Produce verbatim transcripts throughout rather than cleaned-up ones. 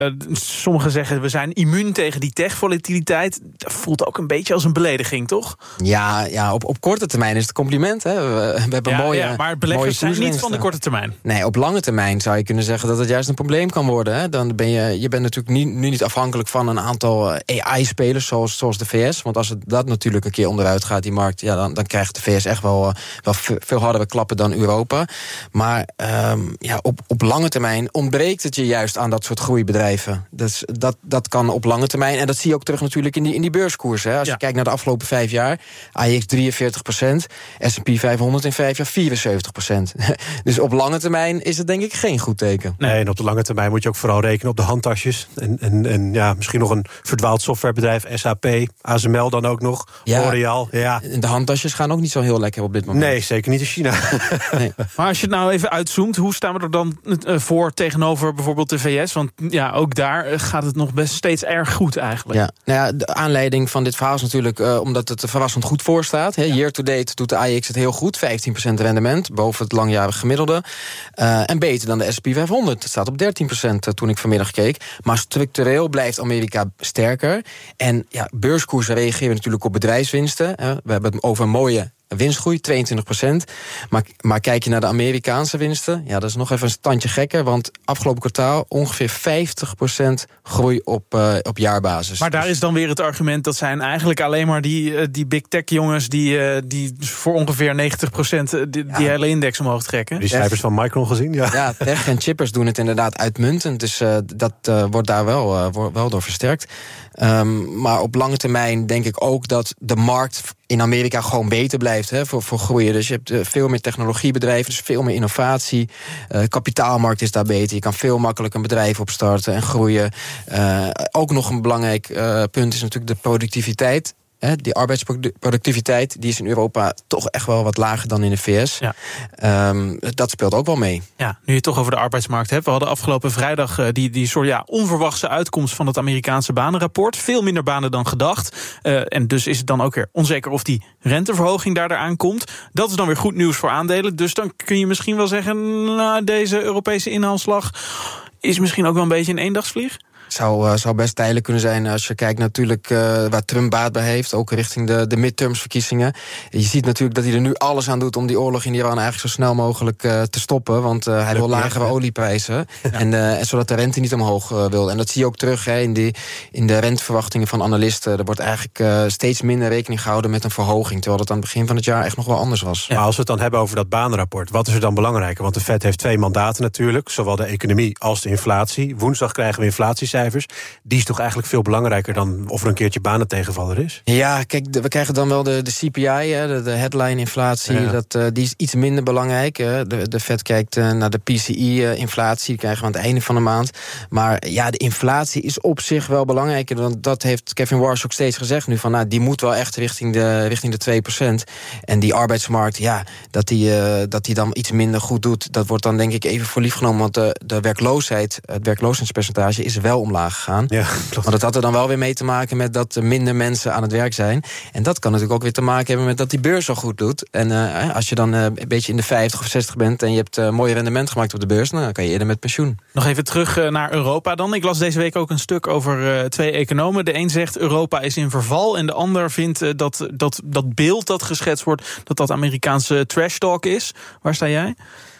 Uh, sommigen zeggen we zijn immuun tegen die tech-volatiliteit. Dat voelt ook een beetje als een belediging, toch? Ja, ja op, op korte termijn is het een compliment. Hè. We, we hebben ja, mooie, ja, maar beleggers zijn niet van de korte termijn. Nee, op lange termijn zou je kunnen zeggen dat het juist een probleem kan worden. Hè. Dan ben je, je bent natuurlijk niet, nu niet afhankelijk van een aantal A I-spelers zoals, zoals de V S. Want als het dat natuurlijk een keer onderuit gaat, die markt, ja, dan, dan krijgt de V S echt wel, wel veel harder klappen dan Europa. Maar um, ja, op, op lange termijn ontbreekt het je juist aan dat soort groeibedrijven. Dus dat, dat kan op lange termijn. En dat zie je ook terug natuurlijk in die, in die beurskoersen. Hè. Als ja. je kijkt naar de afgelopen vijf jaar, A E X drieënveertig procent, S en P vijfhonderd in vijf jaar vierenzeventig procent. Dus op lange termijn is het denk ik geen goed teken. Nee, en op de lange termijn moet je ook vooral rekenen op de handtasjes. En, en, en ja, misschien nog een verdwaald softwarebedrijf, S A P, A S M L dan ook nog, ja, L'Oréal. Ja. De handtasjes gaan ook niet zo heel lekker op dit moment. Nee, zeker niet in China. Nee. Maar als je het nou even uitzoomt, hoe staan we er dan voor tegenover bijvoorbeeld de V S? Want ja, ook daar gaat het nog best steeds erg goed eigenlijk. Ja, nou ja, de aanleiding van dit verhaal is natuurlijk uh, omdat het er verrassend goed voor staat. Ja. Year to date doet de A E X het heel goed, vijftien procent rendement, boven het langjarig gemiddelde. Uh, en beter dan de S en P vijfhonderd. Het staat op dertien procent uh, toen ik vanmiddag keek. Maar structureel blijft Amerika sterker. En ja, beurskoersen reageren natuurlijk op bedrijfswinsten. Uh, we hebben het over een mooie winstgroei, tweeëntwintig procent. Maar, maar kijk je naar de Amerikaanse winsten, ja, dat is nog even een standje gekker, want afgelopen kwartaal ongeveer vijftig procent groei op, uh, op jaarbasis. Maar daar is dan weer het argument, dat zijn eigenlijk alleen maar die, uh, die big tech jongens die, uh, die voor ongeveer negentig procent die, ja. die hele index omhoog trekken. Die cijfers van Micron gezien, ja. Ja, tech en chippers doen het inderdaad uitmuntend, dus uh, dat uh, wordt daar wel, uh, wel door versterkt. Um, maar op lange termijn denk ik ook dat de markt in Amerika gewoon beter blijft hè, voor, voor groeien. Dus je hebt uh, veel meer technologiebedrijven, dus veel meer innovatie. Uh, kapitaalmarkt is daar beter. Je kan veel makkelijker een bedrijf opstarten en groeien. Uh, ook nog een belangrijk uh, punt is natuurlijk de productiviteit. He, die arbeidsproductiviteit die is in Europa toch echt wel wat lager dan in de V S. Ja. Um, dat speelt ook wel mee. Ja, nu je het toch over de arbeidsmarkt hebt. We hadden afgelopen vrijdag uh, die, die soort ja, onverwachte uitkomst van het Amerikaanse banenrapport. Veel minder banen dan gedacht. Uh, en dus is het dan ook weer onzeker of die renteverhoging daar eraan komt. Dat is dan weer goed nieuws voor aandelen. Dus dan kun je misschien wel zeggen, nou, deze Europese inhaalslag is misschien ook wel een beetje een eendagsvlieg. Zou, uh, zou best tijdelijk kunnen zijn als je kijkt natuurlijk uh, waar Trump baat bij heeft. Ook richting de, de midtermsverkiezingen. Je ziet natuurlijk dat hij er nu alles aan doet om die oorlog in Iran eigenlijk zo snel mogelijk uh, te stoppen. Want uh, hij wil lagere olieprijzen. Ja. En, uh, en zodat de rente niet omhoog uh, wil. En dat zie je ook terug hè, in, die, in de renteverwachtingen van analisten. Er wordt eigenlijk uh, steeds minder rekening gehouden met een verhoging. Terwijl het aan het begin van het jaar echt nog wel anders was. Ja. Maar als we het dan hebben over dat banenrapport, wat is er dan belangrijker? Want de Fed heeft twee mandaten natuurlijk. Zowel de economie als de inflatie. Woensdag krijgen we inflatiecijfers. Die is toch eigenlijk veel belangrijker dan of er een keertje banentegenvaller is? Ja, kijk, de, we krijgen dan wel de, de C P I, hè, de, de headline-inflatie. Ja. Dat, uh, die is iets minder belangrijk. Hè. De, de Fed kijkt uh, naar de P C I-inflatie. Die krijgen we aan het einde van de maand. Maar ja, de inflatie is op zich wel belangrijker. Want dat heeft Kevin Warsh ook steeds gezegd nu. Van, nou, die moet wel echt richting de, richting de twee procent. En die arbeidsmarkt, ja, dat die, uh, dat die dan iets minder goed doet. Dat wordt dan denk ik even voor lief genomen. Want de, de werkloosheid, het werkloosheidspercentage is wel omlaag gegaan. Ja, klopt. Maar dat had er dan wel weer mee te maken met dat er minder mensen aan het werk zijn. En dat kan natuurlijk ook weer te maken hebben met dat die beurs zo goed doet. En uh, als je dan uh, een beetje in de vijftig of zestig bent en je hebt uh, mooi rendement gemaakt op de beurs, nou, dan kan je eerder met pensioen. Nog even terug uh, naar Europa dan. Ik las deze week ook een stuk over uh, twee economen. De een zegt Europa is in verval en de ander vindt uh, dat, dat dat beeld dat geschetst wordt, dat dat Amerikaanse trash talk is. Waar sta jij?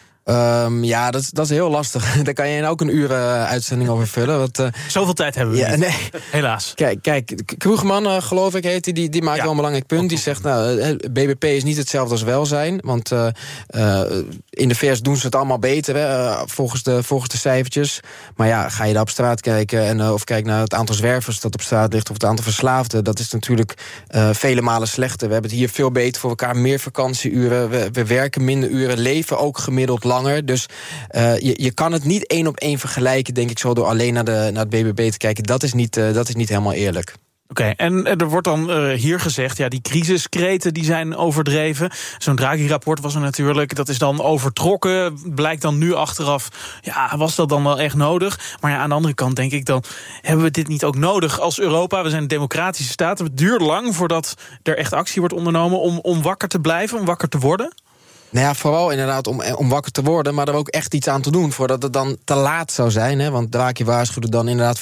Um, ja, dat, dat is heel lastig. Daar kan je ook een uur uh, uitzending over vullen. Want, uh, Zoveel tijd hebben we ja, niet. Nee. Helaas. Kijk, kijk Kroegeman, uh, geloof ik, heet die, die, die maakt ja. wel een belangrijk punt. Die zegt, nou, B B P is niet hetzelfde als welzijn. Want uh, uh, in de V S doen ze het allemaal beter, hè, uh, volgens, de, volgens de cijfertjes. Maar ja, ga je daar op straat kijken en uh, of kijk naar het aantal zwervers dat op straat ligt, of het aantal verslaafden, dat is natuurlijk uh, vele malen slechter. We hebben het hier veel beter voor elkaar, meer vakantieuren, we, we werken minder uren, leven ook gemiddeld langer. Dus uh, je, je kan het niet één op één vergelijken, denk ik zo, door alleen naar, de, naar het B B P te kijken. Dat is niet, uh, dat is niet helemaal eerlijk. Oké, okay, en er wordt dan uh, hier gezegd, ja, die crisiskreten die zijn overdreven. Zo'n Draghi-rapport was er natuurlijk, dat is dan overtrokken. Blijkt dan nu achteraf, ja, was dat dan wel echt nodig? Maar ja, aan de andere kant denk ik dan, hebben we dit niet ook nodig als Europa? We zijn een democratische staat. Het duurt lang voordat er echt actie wordt ondernomen om, om wakker te blijven, om wakker te worden. Nou ja, vooral inderdaad om, om wakker te worden, maar er ook echt iets aan te doen voordat het dan te laat zou zijn. Hè? Want Draghi waarschuwde dan inderdaad